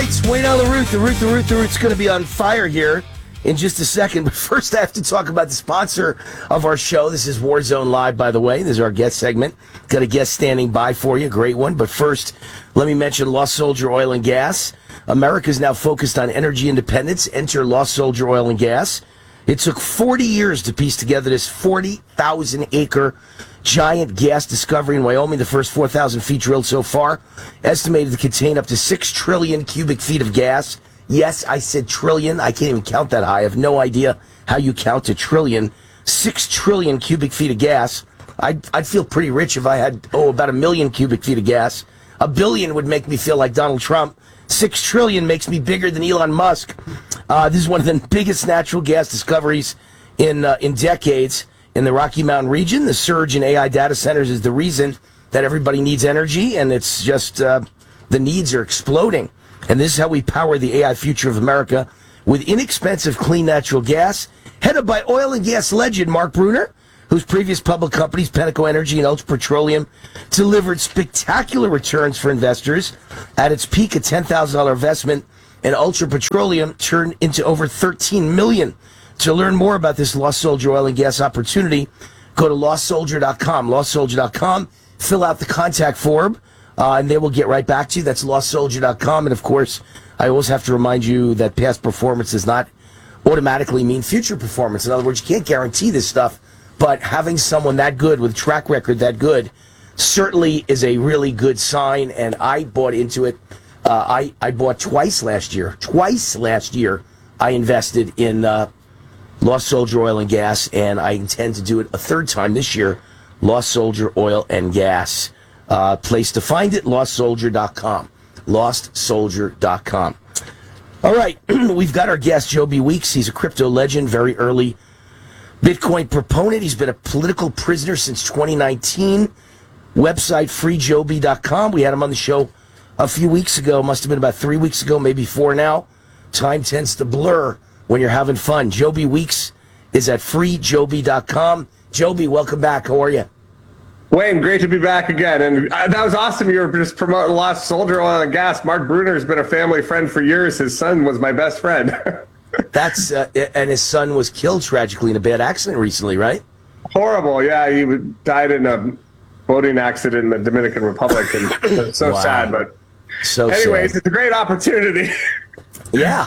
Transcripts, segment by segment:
right, Wayne on the route. The route's going to be on fire here in just a second. But first, I have to talk about the sponsor of our show. This is Warzone Live, by the way. This is our guest segment. Got a guest standing by for you. Great one. But first, let me mention Lost Soldier Oil and Gas. America is now focused on energy independence. Enter Lost Soldier Oil and Gas. It took 40 years to piece together this 40,000-acre giant gas discovery in Wyoming, the first 4,000 feet drilled so far, estimated to contain up to 6 trillion cubic feet of gas. Yes, I said trillion. I can't even count that high. I have no idea how you count a trillion. 6 trillion cubic feet of gas. I'd feel pretty rich if I had, about 1 million cubic feet of gas. 1 billion would make me feel like Donald Trump. 6 trillion makes me bigger than Elon Musk. This is one of the biggest natural gas discoveries in decades in the Rocky Mountain region. The surge in AI data centers is the reason that everybody needs energy, and it's just the needs are exploding. And this is how we power the AI future of America with inexpensive, clean natural gas, headed by oil and gas legend Mark Bruner, whose previous public companies, Penteco Energy and Ultra Petroleum, delivered spectacular returns for investors. At its peak, a $10,000 investment in Ultra Petroleum turned into over $13 million. To learn more about this Lost Soldier oil and gas opportunity, go to lostsoldier.com. Lostsoldier.com, fill out the contact form, and they will get right back to you. That's lostsoldier.com. And, of course, I always have to remind you that past performance does not automatically mean future performance. In other words, you can't guarantee this stuff, but having someone that good with a track record that good certainly is a really good sign, and I bought into it. I bought twice last year. I invested in Lost Soldier Oil and Gas, and I intend to do it a third time this year. Lost Soldier Oil and Gas. Place to find it, lostsoldier.com. Lostsoldier.com. All right, we've got our guest, Joby Weeks. He's a crypto legend, very early Bitcoin proponent. He's been a political prisoner since 2019. Website, freejoby.com. We had him on the show a few weeks ago. Must have been about 3 weeks ago, maybe 4 now. Time tends to blur when you're having fun. Joby Weeks is at freejoby.com. Joby, welcome back. How are you? Wayne, great to be back again. And that was awesome. You were just promoting Lost Soldier Oil and Gas. Mark Bruner has been a family friend for years. His son was my best friend. That's and his son was killed tragically in a bad accident recently, right? Horrible. Yeah, he died in a boating accident in the Dominican Republic. And it's so sad. But so anyways, sad. It's a great opportunity. Yeah.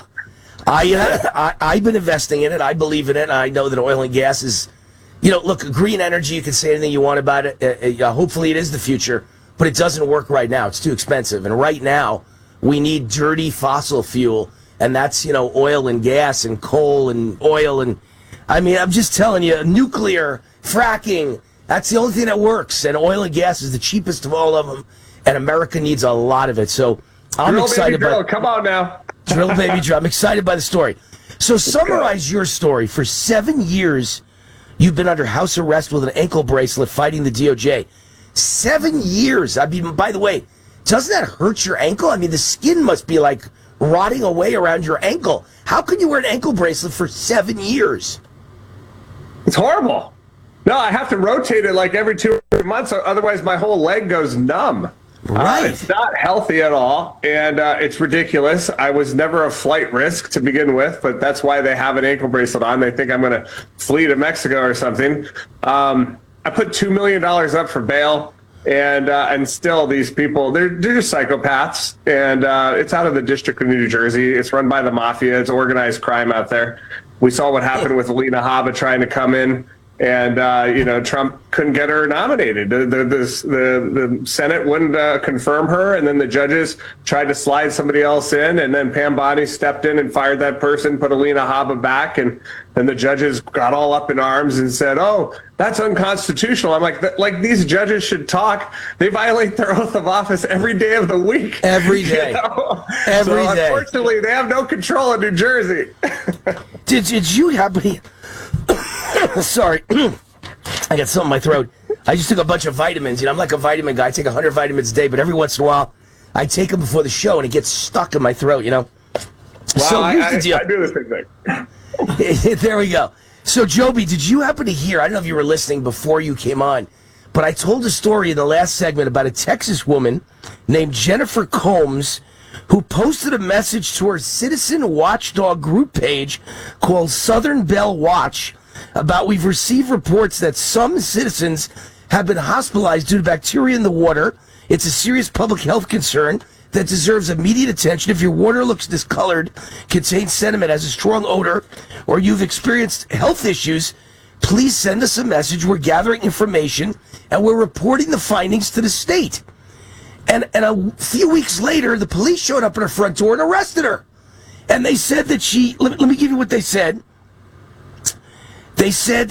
I've been investing in it. I believe in it. I know that oil and gas is, look, green energy, you can say anything you want about it. Hopefully it is the future, but it doesn't work right now. It's too expensive. And right now, we need dirty fossil fuel, and that's, oil and gas and coal and oil. And I'm just telling you, nuclear, fracking, that's the only thing that works. And oil and gas is the cheapest of all of them, and America needs a lot of it. So I'm excited. Come on now. Drill, baby, drill. I'm excited by the story. So summarize your story. For 7 years, you've been under house arrest with an ankle bracelet fighting the DOJ. 7 years. By the way, doesn't that hurt your ankle? The skin must be like rotting away around your ankle. How can you wear an ankle bracelet for 7 years? It's horrible. No, I have to rotate it like every 2 months. Otherwise, my whole leg goes numb. Right. It's not healthy at all, and it's ridiculous. I was never a flight risk to begin with, but that's why they have an ankle bracelet on. They think I'm going to flee to Mexico or something. I put $2 million up for bail, and still these people, they're just psychopaths, and it's out of the District of New Jersey. It's run by the mafia. It's organized crime out there. We saw what happened with Alina Habba trying to come in. And, Trump couldn't get her nominated. The Senate wouldn't confirm her, and then the judges tried to slide somebody else in, and then Pam Bondi stepped in and fired that person, put Alina Habba back, and then the judges got all up in arms and said, oh, that's unconstitutional. I'm like these judges should talk. They violate their oath of office every day of the week. Every day. Every day. Unfortunately, they have no control in New Jersey. Did you happen Sorry, I got something in my throat. I just took a bunch of vitamins. I'm like a vitamin guy. I take 100 vitamins a day, but every once in a while, I take them before the show, and it gets stuck in my throat, Wow, so here's the deal. I do the same thing. There we go. So, Joby, did you happen to hear, I don't know if you were listening before you came on, but I told a story in the last segment about a Texas woman named Jennifer Combs who posted a message to her citizen watchdog group page called Southern Bell Watch about we've received reports that some citizens have been hospitalized due to bacteria in the water. It's a serious public health concern that deserves immediate attention. If your water looks discolored, contains sediment, has a strong odor, or you've experienced health issues, please send us a message. We're gathering information, and we're reporting the findings to the state. And a few weeks later, the police showed up at her front door and arrested her. And they said that let me give you what they said. They said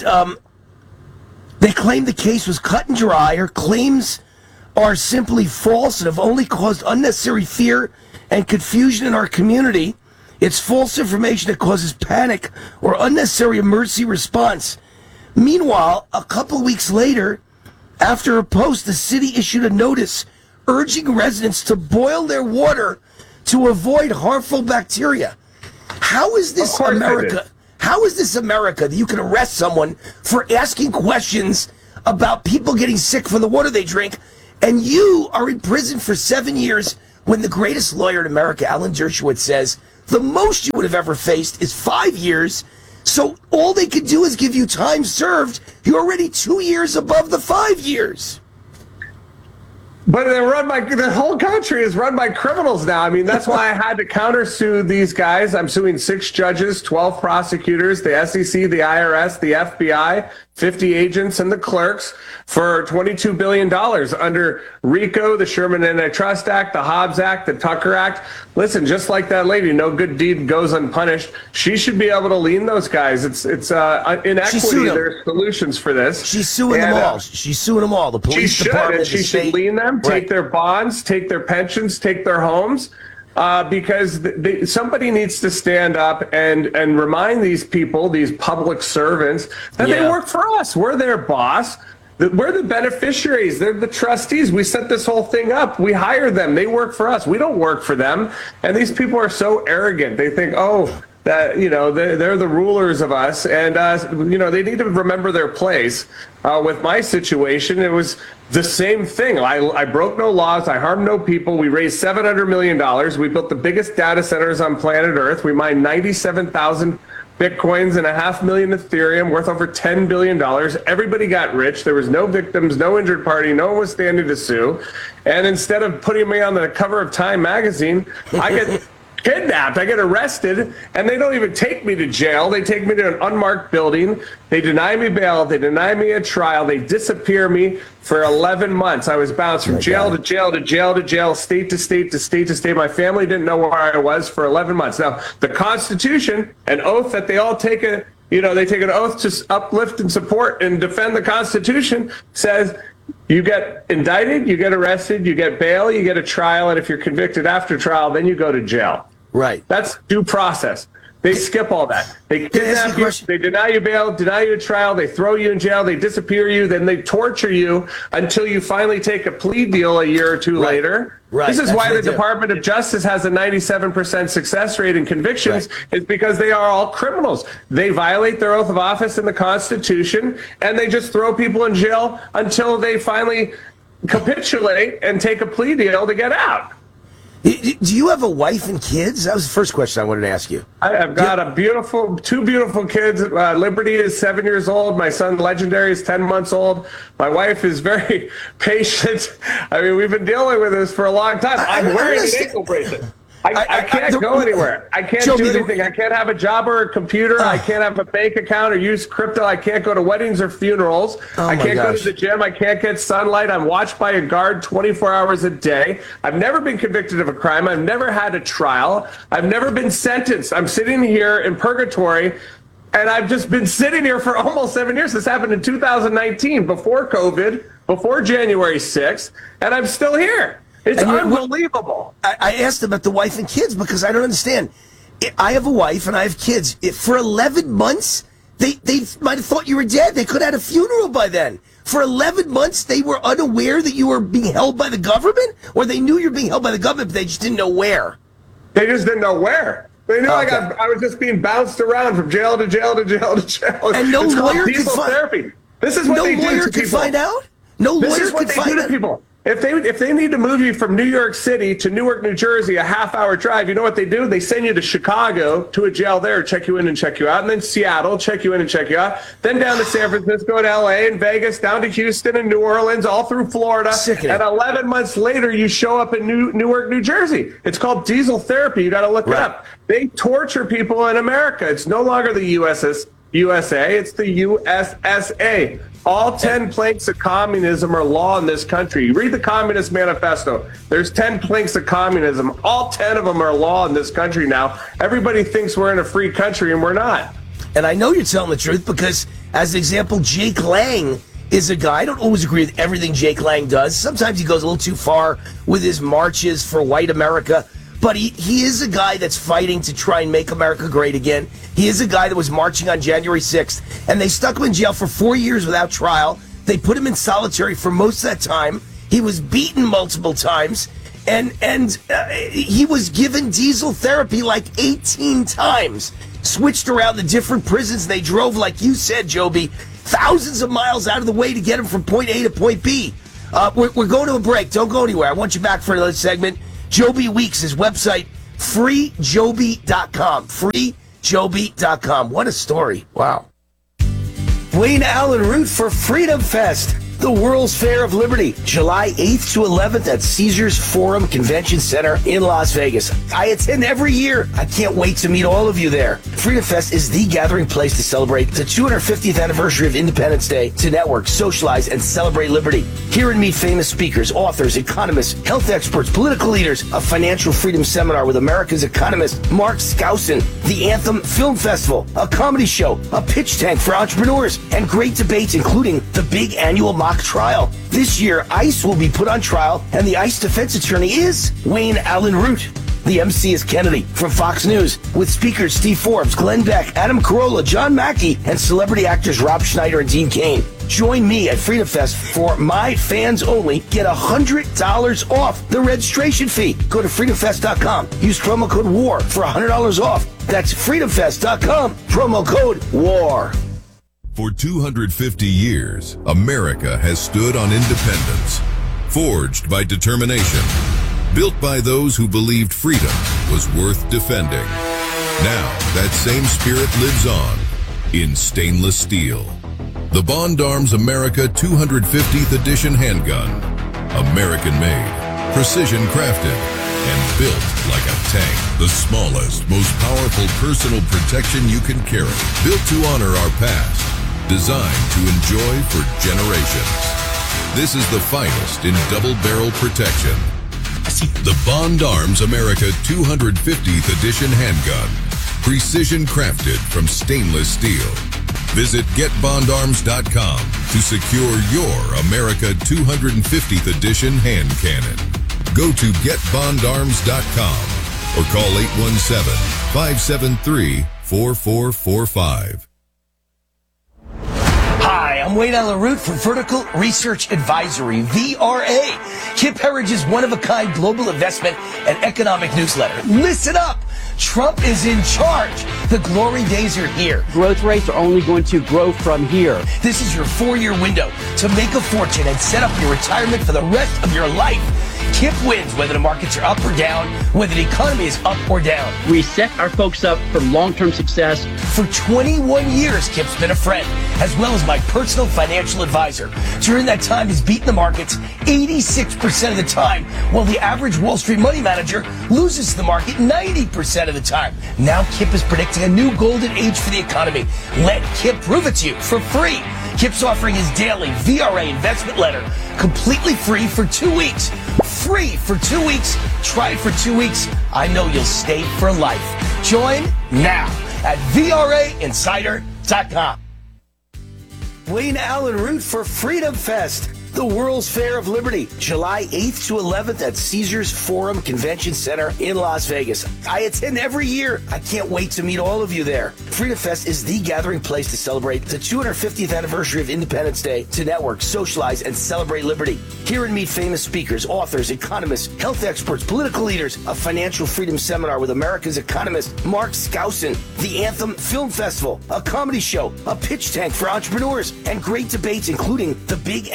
they claimed the case was cut and dry. Her claims are simply false and have only caused unnecessary fear and confusion in our community. It's false information that causes panic or unnecessary emergency response. Meanwhile, a couple weeks later, after her post, the city issued a notice urging residents to boil their water to avoid harmful bacteria. How is this America? How is this America that you can arrest someone for asking questions about people getting sick from the water they drink, and you are in prison for 7 years when the greatest lawyer in America, Alan Dershowitz, says the most you would have ever faced is 5 years. So all they could do is give you time served. You're already 2 years above the 5 years. But the whole country is run by criminals now. I mean, that's why I had to countersue these guys. I'm suing 6 judges, 12 prosecutors, the SEC, the IRS, the FBI, 50 agents, and the clerks for $22 billion under RICO, the Sherman Antitrust Act, the Hobbs Act, the Tucker Act. Listen, just like that lady, no good deed goes unpunished. She should be able to lien those guys. It's inequity. There's solutions for this. She's suing them all. She's suing them all. The police department, she should lien them, take their bonds, take their pensions, take their homes. Because somebody needs to stand up and remind these people, these public servants, that they work for us. We're their boss. We're the beneficiaries. They're the trustees. We set this whole thing up. We hire them. They work for us. We don't work for them. And these people are so arrogant. They think, that, they're the rulers of us. And, they need to remember their place. With my situation, it was the same thing. I broke no laws. I harmed no people. We raised $700 million. We built the biggest data centers on planet Earth. We mined 97,000 Bitcoins and 500,000 Ethereum worth over $10 billion. Everybody got rich. There was no victims, no injured party. No one was standing to sue. And instead of putting me on the cover of Time magazine, I get kidnapped, I get arrested, and they don't even take me to jail. They take me to an unmarked building. They deny me bail. They deny me a trial. They disappear me for 11 months. I was bounced from jail to jail to jail to jail, state to state to state to state. My family didn't know where I was for 11 months. Now, the Constitution, an oath that they all take they take an oath to uplift and support and defend the Constitution, says you get indicted, you get arrested, you get bail, you get a trial, and if you're convicted after trial, then you go to jail. Right. That's due process. They skip all that. They kidnap you, they deny you bail, deny you a trial, they throw you in jail, they disappear you, then they torture you until you finally take a plea deal a year or two later. Right. This is why the Department of Justice has a 97% success rate in convictions, is because they are all criminals. They violate their oath of office in the Constitution, and they just throw people in jail until they finally capitulate and take a plea deal to get out. Do you have a wife and kids? That was the first question I wanted to ask you. I've got two beautiful kids. Liberty is 7 years old. My son, Legendary, is 10 months old. My wife is very patient. I mean, we've been dealing with this for a long time. I'm wearing an ankle bracelet. I can't go anywhere. I can't do anything. I can't have a job or a computer. I can't have a bank account or use crypto. I can't go to weddings or funerals. I can't go to the gym. I can't get sunlight. I'm watched by a guard 24 hours a day. I've never been convicted of a crime. I've never had a trial. I've never been sentenced. I'm sitting here in purgatory, and I've just been sitting here for almost 7 years. This happened in 2019, before COVID, before January 6th, and I'm still here. It's unbelievable. I asked about the wife and kids because I don't understand. I have a wife and I have kids. For 11 months, they might have thought you were dead. They could have had a funeral by then. For 11 months, they were unaware that you were being held by the government? Or they knew you were being held by the government, but they just didn't know where? They just didn't know where. They knew I was just being bounced around from jail to jail to jail to jail. And no lawyer could find out? This is what they do to people. No lawyer could find out? This is what they do to people. If they need to move you from New York City to Newark, New Jersey, a half-hour drive, you know what they do? They send you to Chicago to a jail there, check you in and check you out, and then Seattle, check you in and check you out, then down to San Francisco and LA and Vegas, down to Houston and New Orleans, all through Florida. Sickening. And 11 months later, you show up in Newark, New Jersey. It's called diesel therapy. You got to look it up. They torture people in America. It's no longer the USA, it's the USSA. All 10 planks of communism are law in this country. You read the Communist Manifesto. There's 10 planks of communism. All 10 of them are law in this country now. Everybody thinks we're in a free country, and we're not. And I know you're telling the truth because, as an example, Jake Lang is a guy. I don't always agree with everything Jake Lang does. Sometimes he goes a little too far with his marches for white America. But he is a guy that's fighting to try and make America great again. He is a guy that was marching on January 6th, and they stuck him in jail for 4 years without trial. They put him in solitary for most of that time. He was beaten multiple times, and he was given diesel therapy like 18 times. Switched around the different prisons. They drove, like you said, Joby, thousands of miles out of the way to get him from point A to point B. We're going to a break. Don't go anywhere. I want you back for another segment. Joby Weeks, his website, freejoby.com. Freejoby.com. What a story. Wow. Wayne Allen Root for Freedom Fest, the World's Fair of Liberty, July 8th to 11th at Caesars Forum Convention Center in Las Vegas. I attend every year. I can't wait to meet all of you there. Freedom Fest is the gathering place to celebrate the 250th anniversary of Independence Day, to network, socialize, and celebrate liberty. Hear and meet famous speakers, authors, economists, health experts, political leaders, a financial freedom seminar with America's economist Mark Skousen, the Anthem Film Festival, a comedy show, a pitch tank for entrepreneurs, and great debates including the big annual mock trial. This year, ICE will be put on trial, and the ICE defense attorney is Wayne Allen Root. The MC is Kennedy from Fox News, with speakers Steve Forbes, Glenn Beck, Adam Carolla, John Mackey, and celebrity actors Rob Schneider and Dean Cain. Join me at Freedom Fest for my fans only. Get $100 off the registration fee. Go to freedomfest.com. Use promo code WAR for $100 off. That's freedomfest.com. Promo code WAR. For 250 years, America has stood on independence, forged by determination, built by those who believed freedom was worth defending. Now, that same spirit lives on in stainless steel. The Bond Arms America 250th Edition handgun. American-made, precision-crafted, and built like a tank. The smallest, most powerful personal protection you can carry. Built to honor our past. Designed to enjoy for generations. This is the finest in double-barrel protection. The Bond Arms America 250th Edition handgun. Precision crafted from stainless steel. Visit GetBondArms.com to secure your America 250th Edition hand cannon. Go to GetBondArms.com or call 817-573-4445. Hi, I'm Wayne Allen Root from Vertical Research Advisory, VRA, Kip Herridge's one-of-a-kind global investment and economic newsletter. Listen up! Trump is in charge. The glory days are here. Growth rates are only going to grow from here. This is your 4-year window to make a fortune and set up your retirement for the rest of your life. Kip wins whether the markets are up or down, whether the economy is up or down. We set our folks up for long-term success. For 21 years, Kip's been a friend, as well as my personal financial advisor. During that time, he's beaten the markets 86% of the time, while the average Wall Street money manager loses to the market 90% of the time. Now Kip is predicting a new golden age for the economy. Let Kip prove it to you for free. Kip's offering his daily VRA investment letter completely free for 2 weeks. Free for 2 weeks. Try it for 2 weeks. I know you'll stay for life. Join now at VRAinsider.com. Wayne Allen Root for Freedom Fest, the World's Fair of Liberty, July 8th to 11th at Caesars Forum Convention Center in Las Vegas. I attend every year. I can't wait to meet all of you there. Freedom Fest is the gathering place to celebrate the 250th anniversary of Independence Day, to network, socialize, and celebrate liberty. Hear and meet famous speakers, authors, economists, health experts, political leaders, a financial freedom seminar with America's economist Mark Skousen, the Anthem Film Festival, a comedy show, a pitch tank for entrepreneurs, and great debates including the big annual mock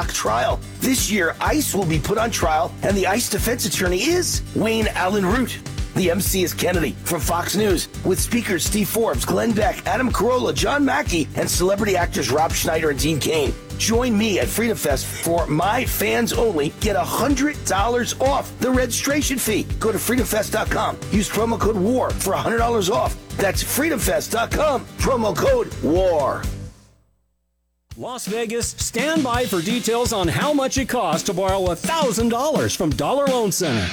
mock trial. This year, ICE will be put on trial, and the ICE defense attorney is Wayne Allen Root. The MC is Kennedy from Fox News, with speakers Steve Forbes, Glenn Beck, Adam Carolla, John Mackey, and celebrity actors Rob Schneider and Dean Cain. Join me at Freedom Fest for My Fans Only. Get $100 off the registration fee. Go to freedomfest.com. Use promo code WAR for $100 off. That's freedomfest.com. Promo code WAR. Las Vegas, stand by for details on how much it costs to borrow $1,000 from Dollar Loan Center.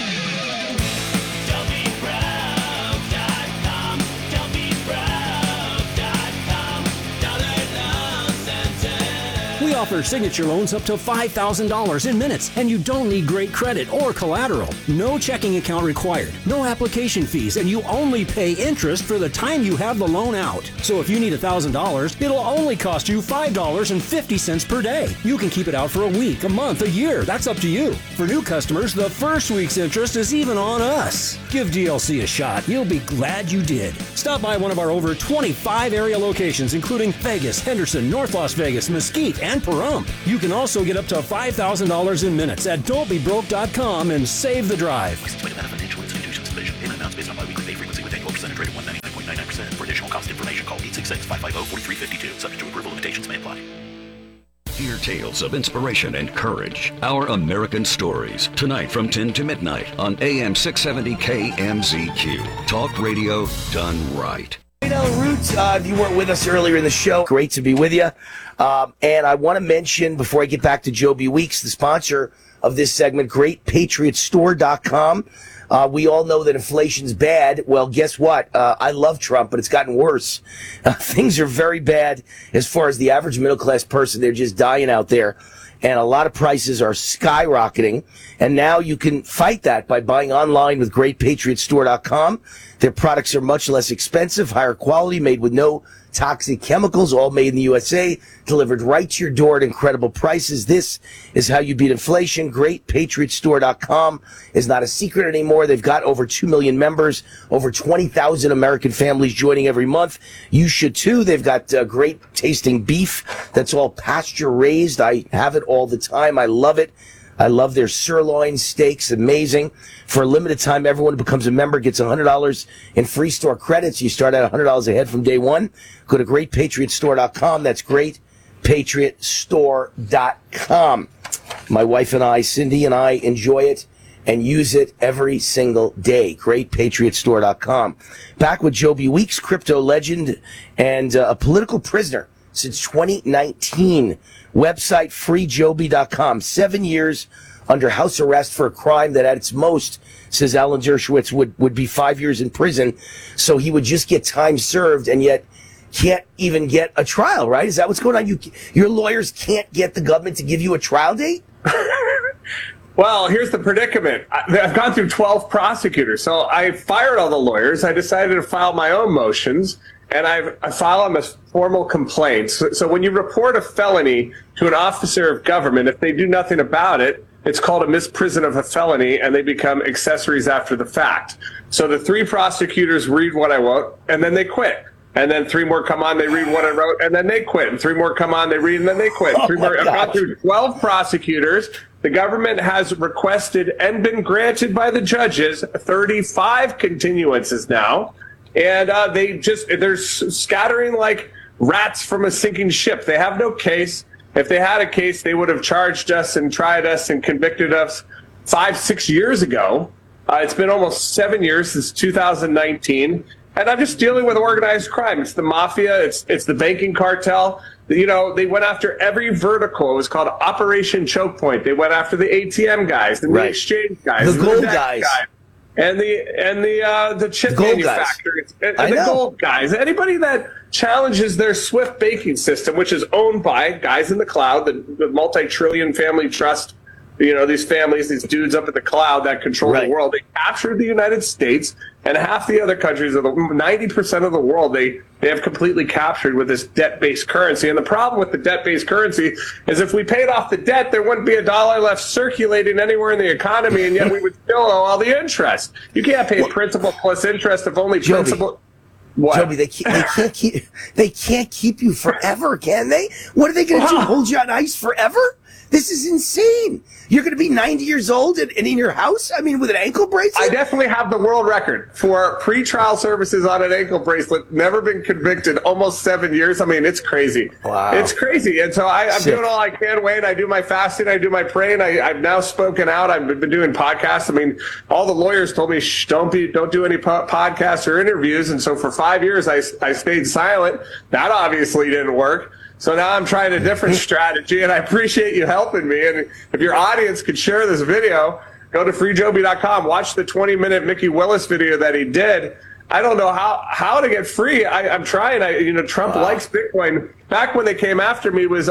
We offer signature loans up to $5,000 in minutes, and you don't need great credit or collateral. No checking account required, no application fees, and you only pay interest for the time you have the loan out. So if you need $1,000, it'll only cost you $5.50 per day. You can keep it out for a week, a month, a year. That's up to you. For new customers, the first week's interest is even on us. Give DLC a shot. You'll be glad you did. Stop by one of our over 25 area locations, including Vegas, Henderson, North Las Vegas, Mesquite, and Pahrump. You can also get up to $5,000 in minutes at don'tbebroke.com and save the drive. License plate benefit insurance institutions division. Payment amounts based on biweekly pay frequency with annual percentage rate of 199.99%. For additional cost information, call 866-550-4352. Subject to approval, limitations may apply. Hear tales of inspiration and courage. Our American Stories. Tonight from 10 to midnight on AM 670 KMZQ. Talk radio done right. Root, if you weren't with us earlier in the show, great to be with you. And I want to mention, before I get back to Joby Weeks, the sponsor of this segment, GreatPatriotStore.com. We all know that inflation's bad. Well, guess what? I love Trump, but it's gotten worse. Things are very bad as far as the average middle-class person. They're just dying out there. And a lot of prices are skyrocketing. And now you can fight that by buying online with GreatPatriotStore.com. Their products are much less expensive, higher quality, made with no toxic chemicals, all made in the USA, delivered right to your door at incredible prices. This is how you beat inflation. GreatPatriotStore.com is not a secret anymore. They've got over 2 million members, over 20,000 American families joining every month. You should too. They've got great tasting beef that's all pasture raised. I have it all the time. I love it. I love their sirloin steaks. Amazing. For a limited time, everyone who becomes a member gets $100 in free store credits. You start at $100 ahead from day one. Go to GreatPatriotStore.com. That's GreatPatriotStore.com. My wife and I, Cindy and I, enjoy it and use it every single day. GreatPatriotStore.com. Back with Joby Weeks, crypto legend and a political prisoner since 2019. Website freejoby.com. 7 years under house arrest for a crime that at its most, says Alan Dershowitz, would be 5 years in prison. So he would just get time served and yet can't even get a trial, right? Is that what's going on? Your lawyers can't get the government to give you a trial date? Well, here's the predicament. I've gone through 12 prosecutors. So I fired all the lawyers. I decided to file my own motions. And I file them as formal complaints. So when you report a felony to an officer of government, if they do nothing about it, it's called a misprision of a felony, and they become accessories after the fact. So the 3 prosecutors read what I wrote, and then they quit. And then 3 more come on, they read what I wrote, and then they quit. And 3 more come on, they read, and then they quit. I've gone through 12 prosecutors. The government has requested and been granted by the judges 35 continuances now. And they're scattering like rats from a sinking ship. They have no case. If they had a case, they would have charged us and tried us and convicted us 5-6 years ago. It's been almost 7 years since 2019. And I'm just dealing with organized crime. It's the mafia. It's the banking cartel. You know, they went after every vertical. It was called Operation Choke Point. They went after the ATM guys, the exchange guys, the gold guys. And the chip manufacturers and the gold guys. Anybody that challenges their Swift banking system, which is owned by guys in the cloud, the multi-trillion family trust, you know, these families, these dudes up in the cloud that control the world. They captured the United States and half the other countries, 90% of the world, they have completely captured with this debt-based currency. And the problem with the debt-based currency is if we paid off the debt, there wouldn't be a dollar left circulating anywhere in the economy, and yet we would still owe all the interest. You can't pay principal plus interest if only principal. What? Joby, they can't keep you forever, can they? What are they going to do? Hold you on ice forever? This is insane. You're going to be 90 years old and in your house? I mean, with an ankle bracelet? I definitely have the world record for pretrial services on an ankle bracelet. Never been convicted. Almost 7 years. I mean, it's crazy. Wow. It's crazy. And so I'm doing all I can, Wayne. I do my fasting. I do my praying. I've now spoken out. I've been doing podcasts. I mean, all the lawyers told me, don't do any podcasts or interviews. And so for 5 years, I stayed silent. That obviously didn't work. So now I'm trying a different strategy, and I appreciate you helping me. And if your audience could share this video, go to freejoby.com, watch the 20-minute Mickey Willis video that he did. I don't know how to get free. I'm trying. Trump likes Bitcoin. Back when they came after me, it was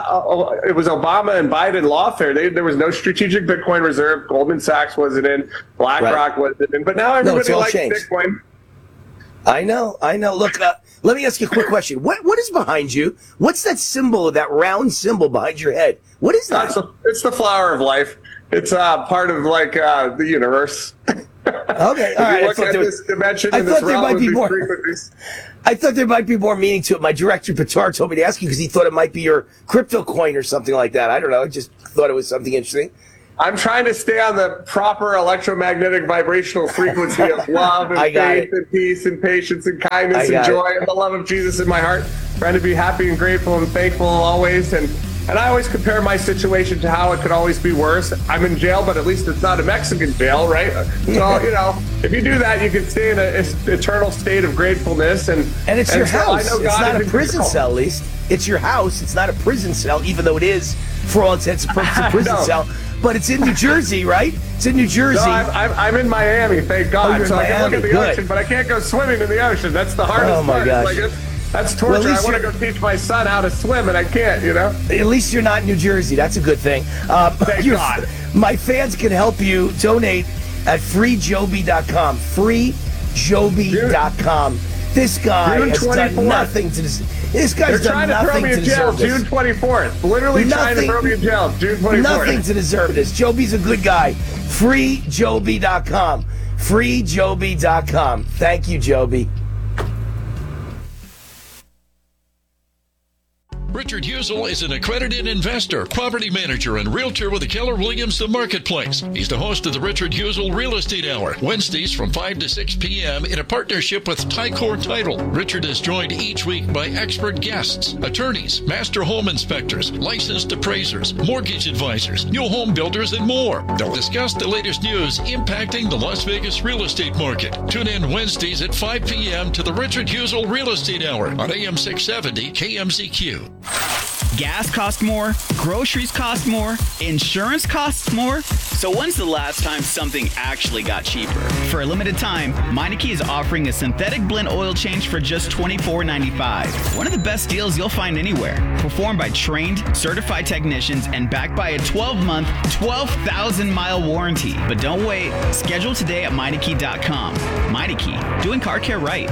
Obama and Biden lawfare. There was no strategic Bitcoin reserve. Goldman Sachs wasn't in. BlackRock wasn't in. But now everybody likes Bitcoin. I know. Look, let me ask you a quick question. What is behind you? What's that symbol, that round symbol behind your head? What is that? It's the flower of life. It's part of the universe. Okay, all right. Look at this dimension and this realm with these frequencies. I thought there might be more meaning to it. My director, Patar, told me to ask you because he thought it might be your crypto coin or something like that. I don't know. I just thought it was something interesting. I'm trying to stay on the proper electromagnetic vibrational frequency of love and faith and peace and patience and kindness and joy and the love of Jesus in my heart. Trying to be happy and grateful and thankful always. And I always compare my situation to how it could always be worse. I'm in jail, but at least it's not a Mexican jail, right? So, if you do that, you can stay in an eternal state of gratefulness. And it's your house. It's not a prison cell, at least. It's your house. It's not a prison cell, even though it is, for all intents and purposes, a prison cell. But it's in New Jersey, right? It's in New Jersey. No, I'm in Miami, thank God. You're in Miami. I can look at the ocean, but I can't go swimming in the ocean. That's the hardest part. Oh, my gosh. That's torture. Well, I want to go teach my son how to swim, and I can't, At least you're not in New Jersey. That's a good thing. Thank God. My fans can help you donate at freejoby.com. Freejoby.com. This guy has done nothing to this. This guy's done nothing to deserve this. June 24th. Literally trying to throw me in jail. June 24th. Nothing to deserve this. Joby's a good guy. Freejoby.com. Freejoby.com. Thank you, Joby. Richard Husel is an accredited investor, property manager, and realtor with the Keller Williams The Marketplace. He's the host of the Richard Husel Real Estate Hour, Wednesdays from 5 to 6 p.m. in a partnership with Tycor Title. Richard is joined each week by expert guests, attorneys, master home inspectors, licensed appraisers, mortgage advisors, new home builders, and more. They'll discuss the latest news impacting the Las Vegas real estate market. Tune in Wednesdays at 5 p.m. to the Richard Husel Real Estate Hour on AM 670 KMZQ. Gas costs more, groceries cost more, insurance costs more. So when's the last time something actually got cheaper? For a limited time, Meineke is offering a synthetic blend oil change for just $24.95. One of the best deals you'll find anywhere. Performed by trained, certified technicians and backed by a 12-month, 12,000-mile warranty. But don't wait. Schedule today at Meineke.com. Meineke, doing car care right.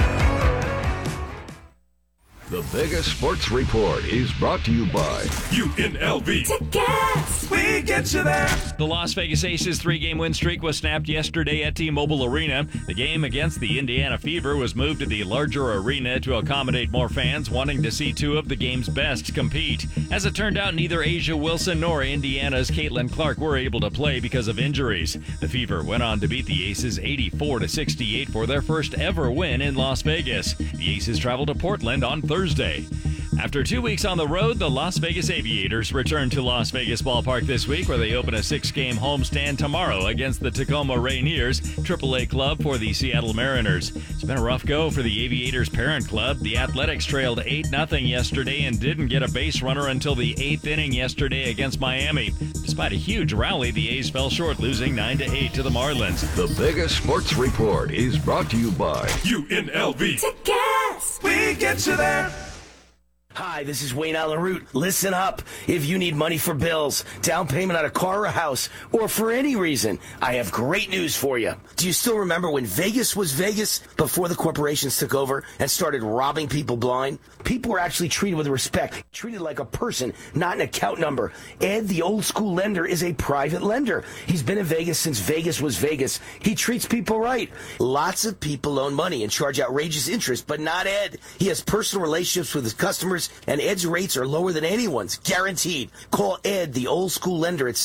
The biggest sports report is brought to you by UNLV. Tickets! We get you there. The Las Vegas Aces 3-game win streak was snapped yesterday at T-Mobile Arena. The game against the Indiana Fever was moved to the larger arena to accommodate more fans wanting to see two of the game's best compete. As it turned out, neither Asia Wilson nor Indiana's Caitlin Clark were able to play because of injuries. The Fever went on to beat the Aces 84-68 for their first ever win in Las Vegas. The Aces travel to Portland on Thursday. After 2 weeks on the road, the Las Vegas Aviators return to Las Vegas Ballpark this week, where they open a 6-game homestand tomorrow against the Tacoma Rainiers, AAA club for the Seattle Mariners. It's been a rough go for the Aviators' parent club. The Athletics trailed 8-0 yesterday and didn't get a base runner until the 8th inning yesterday against Miami. Despite a huge rally, the A's fell short, losing 9-8 to the Marlins. The biggest sports report is brought to you by UNLV. Tickets! We get you there. Hi, this is Wayne Allen Root. Listen up. If you need money for bills, down payment on a car or a house, or for any reason, I have great news for you. Do you still remember when Vegas was Vegas before the corporations took over and started robbing people blind? People were actually treated with respect, treated like a person, not an account number. Ed, the old school lender, is a private lender. He's been in Vegas since Vegas was Vegas. He treats people right. Lots of people loan money and charge outrageous interest, but not Ed. He has personal relationships with his customers and Ed's rates are lower than anyone's, guaranteed. Call Ed, the old school lender, at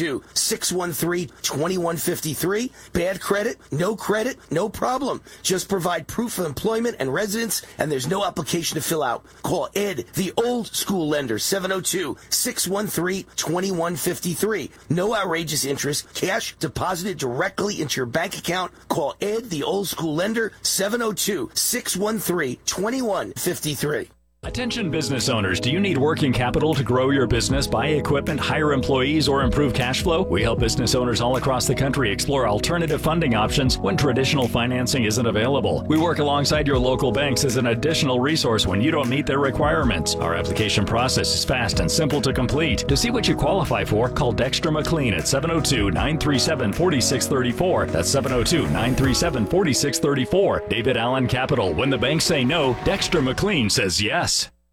702-613-2153. Bad credit, no problem. Just provide proof of employment and residence, and there's no application to fill out. Call Ed, the old school lender, 702-613-2153. No outrageous interest, cash deposited directly into your bank account. Call Ed, the old school lender, 702-613-2153. Attention business owners, do you need working capital to grow your business, buy equipment, hire employees, or improve cash flow? We help business owners all across the country explore alternative funding options when traditional financing isn't available. We work alongside your local banks as an additional resource when you don't meet their requirements. Our application process is fast and simple to complete. To see what you qualify for, call Dexter McLean at 702-937-4634. That's 702-937-4634. David Allen Capital. When the banks say no, Dexter McLean says yes.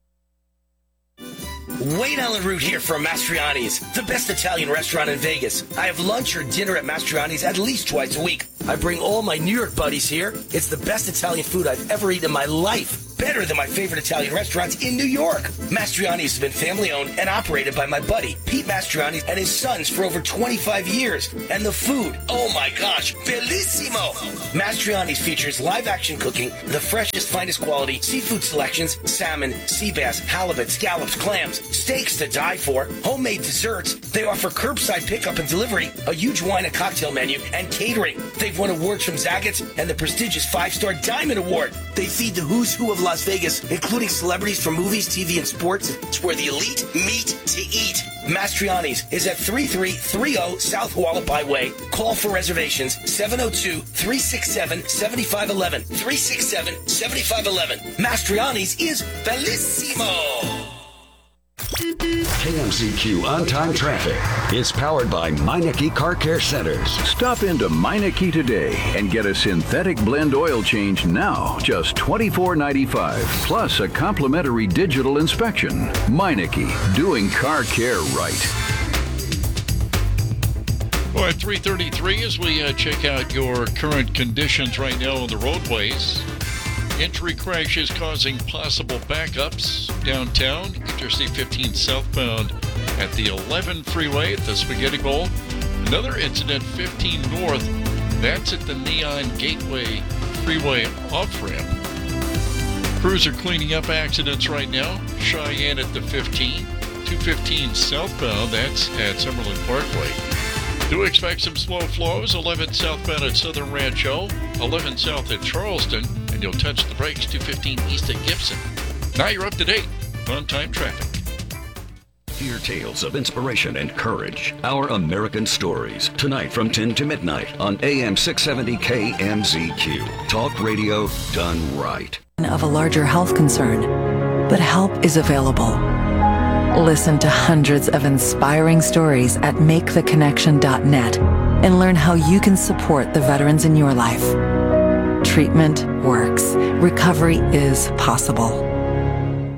Wayne Allen Root here from Mastriani's, the best Italian restaurant in Vegas. I have lunch or dinner at Mastriani's at least twice a week. I bring all my New York buddies here. It's the best Italian food I've ever eaten in my life. Better than my favorite Italian restaurants in New York. Mastriani's has been family owned and operated by my buddy, Pete Mastriani, and his sons for over 25 years. And the food, oh my gosh, bellissimo! Mastriani's features live action cooking, the freshest, finest quality, seafood selections, salmon, sea bass, halibut, scallops, clams, steaks to die for, homemade desserts. They offer curbside pickup and delivery, a huge wine and cocktail menu, and catering. They've won awards from Zagat's and the prestigious 5-Star Diamond Award. They feed the who's who of Las Vegas, including celebrities from movies, TV, and sports. It's where the elite meet to eat. Mastriani's is at 3330 South Hualapai Way. Call for reservations, 702-367-7511. 367-7511. Mastriani's is bellissimo. KMZQ on-time traffic is powered by Meineke Car Care Centers. Stop into Meineke today and get a synthetic blend oil change now, just $24.95, plus a complimentary digital inspection. Meineke, doing car care right. All right, 3:33 as we check out your current conditions right now on the roadways. Entry crashes causing possible backups downtown. Interstate 15 southbound at the 11 freeway at the Spaghetti Bowl. Another incident 15 north. That's at the Neon Gateway freeway off-ramp. Crews are cleaning up accidents right now. Cheyenne at the 15. 215 southbound. That's at Summerlin Parkway. Do expect some slow flows. 11 southbound at Southern Rancho. 11 south at Charleston. And you'll touch the brakes 215 east at Gibson. Now you're up to date on time traffic. Hear tales of inspiration and courage. Our American Stories. Tonight from 10 to midnight on AM 670 KMZQ. Talk radio done right. Of a larger health concern, but help is available. Listen to hundreds of inspiring stories at maketheconnection.net and learn how you can support the veterans in your life. Treatment works. Recovery is possible.